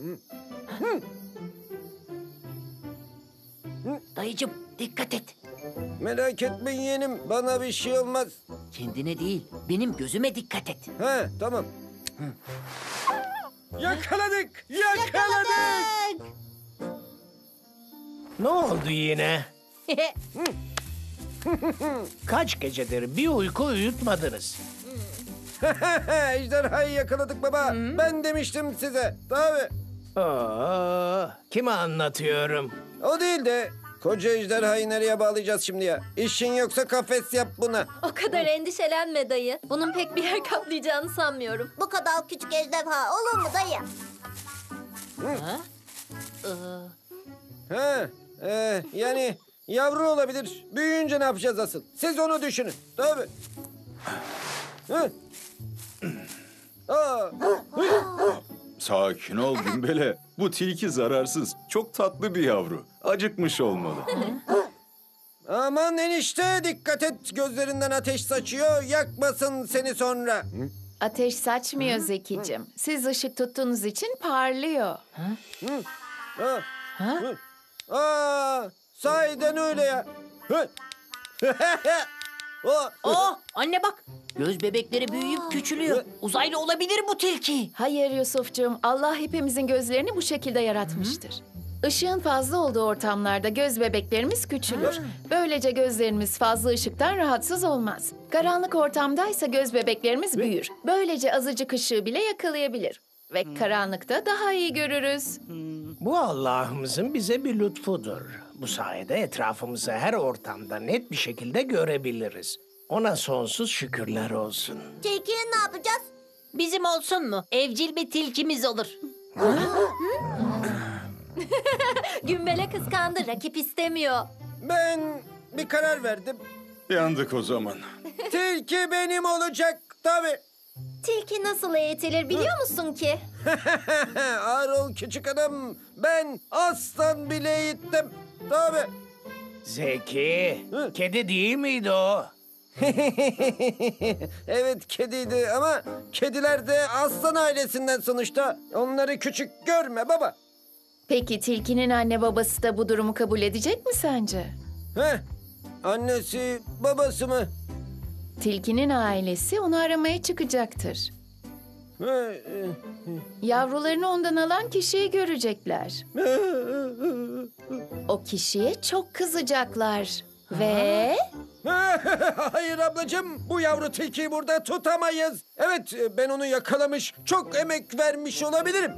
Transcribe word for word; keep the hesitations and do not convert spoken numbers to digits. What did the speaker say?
Dayıcım dikkat et. Merak etme yeğenim, bana bir şey olmaz. Kendine değil, benim gözüme dikkat et. Ha, tamam. Yakaladık! Yakaladık! Ne oldu yine? Kaç gecedir bir uyku uyutmadınız? Ejderhayı yakaladık baba. Ben demiştim size. Tabii. Oo, kime anlatıyorum? O değil de koca ejderhayı nereye bağlayacağız şimdi ya? İşin yoksa kafes yap buna. O kadar endişelenme dayı. Bunun pek bir yer kaplayacağını sanmıyorum. Bu kadar küçük ejderha olur mu dayı? Ha? Ee, Ha, e, yani yavru olabilir. Büyüyünce ne yapacağız asıl? Siz onu düşünün. Tabii. Hı. Aa, Sakin ol Gümbele. Bu tilki zararsız. Çok tatlı bir yavru. Acıkmış olmalı. aman enişte dikkat et. Gözlerinden ateş saçıyor. Yakmasın seni sonra. Ateş saçmıyor Zekicim. Siz ışık tuttuğunuz için parlıyor. Ha. Hı. Aa, sahiden öyle ya. Hı. O. oh, anne bak. Göz bebekleri büyüyüp küçülüyor. Uzaylı olabilir bu tilki. Hayır Yusufcuğum, Allah hepimizin gözlerini bu şekilde yaratmıştır. Işığın fazla olduğu ortamlarda göz bebeklerimiz küçülür. Böylece gözlerimiz fazla ışıktan rahatsız olmaz. Karanlık ortamdaysa göz bebeklerimiz büyür. Böylece azıcık ışığı bile yakalayabilir. Ve karanlıkta daha iyi görürüz. Bu Allah'ımızın bize bir lütfudur. Bu sayede etrafımızı her ortamda net bir şekilde görebiliriz. Ona sonsuz şükürler olsun. Tilkiye ne yapacağız? Bizim olsun mu? Evcil bir tilkimiz olur. Gümbele kıskandı. Rakip istemiyor. Ben bir karar verdim. Yandık o zaman. Tilki benim olacak tabii. Tilki nasıl eğitilir biliyor musun ki? Ağır ol küçük adam. Ben aslan bile eğittim. Tabii. Zeki, Hı. kedi değil miydi o? Evet kediydi ama kediler de aslan ailesinden sonuçta. Onları küçük görme baba. Peki tilkinin anne babası da bu durumu kabul edecek mi sence? Heh, annesi babası mı? Tilkinin ailesi onu aramaya çıkacaktır. Heh, Yavrularını ondan alan kişiyi görecekler. O kişiye çok kızacaklar. Ve Hayır ablacığım, bu yavru tilkiyi burada tutamayız. Evet, ben onu yakalamış, çok emek vermiş olabilirim.